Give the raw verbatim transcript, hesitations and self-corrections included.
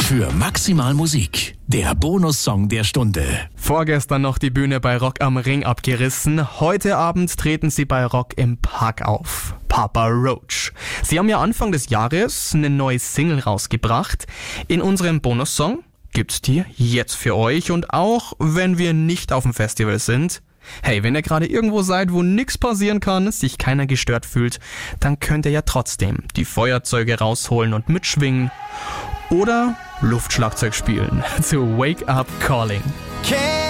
Für maximal Musik, der Bonussong der Stunde. Vorgestern noch die Bühne bei Rock am Ring abgerissen. Heute Abend treten sie bei Rock im Park auf. Papa Roach. Sie haben ja Anfang des Jahres eine neue Single rausgebracht. In unserem Bonussong gibt's die jetzt für euch. Und auch wenn wir nicht auf dem Festival sind, hey, wenn ihr gerade irgendwo seid, wo nichts passieren kann, sich keiner gestört fühlt, dann könnt ihr ja trotzdem die Feuerzeuge rausholen und mitschwingen oder Luftschlagzeug spielen zu Wake Up Calling. Can